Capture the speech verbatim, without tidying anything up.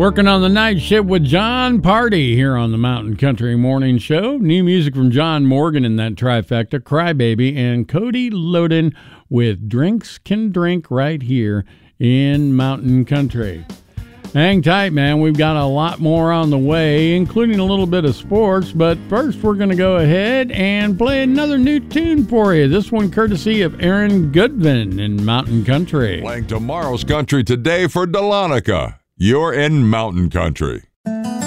Working on the night shift with John Party here on the Mountain Country Morning Show. New music from John Morgan in that trifecta, Crybaby, and Cody Loden with Drinks Can Drink right here in Mountain Country. Hang tight, man. We've got a lot more on the way, including a little bit of sports. But first, we're going to go ahead and play another new tune for you. This one courtesy of Aaron Goodvin in Mountain Country. Playing tomorrow's country today for Dahlonega. You're in Mountain Country.